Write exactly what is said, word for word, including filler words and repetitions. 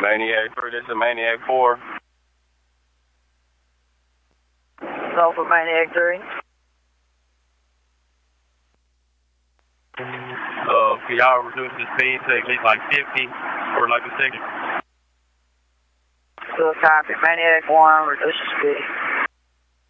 Maniac three, this is Maniac four. Sulfur Maniac three. Uh, can y'all reduce the speed to at least like fifty for like a second? Good copy. Maniac one, reduce the speed.